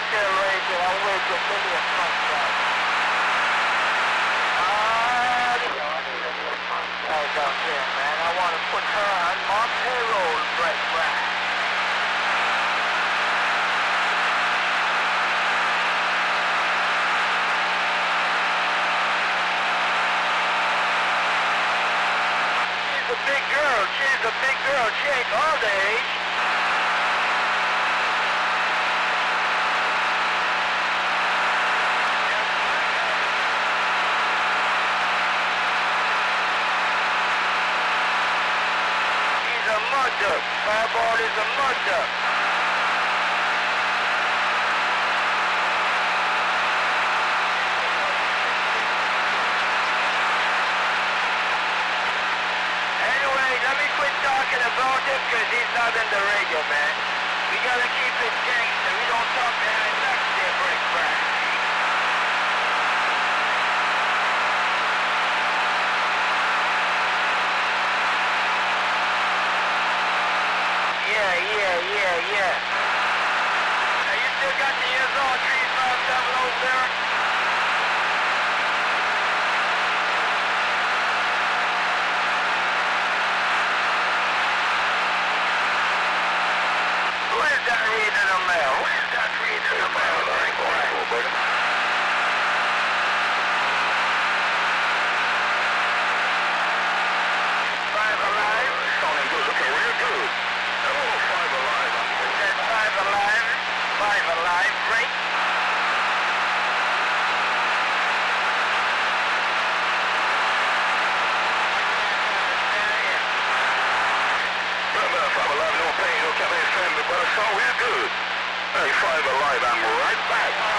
still raging. I'll wait till Billy comes back. Right out there, man. I want to put her on my payroll, Brett Brown. She's a big girl. She's a big girl. She ain't all the age. Fireball is a murder. Anyway, let me quit talking about him because he's not in the radio, man. We gotta keep it gangster. We don't talk behind back there, break back. Yeah. Now you still got the years on 357 over there? Who is that reading the mail? Who is that reading the mail? I ain't going to, brother. Five Alive? Sounding good, looking real good. Oh, Five Alive. Is that Five Alive? Five Alive, right? Brother, Five Alive, no pain, no campaign family, but it's all real good. Hey, Five Alive, I'm right back.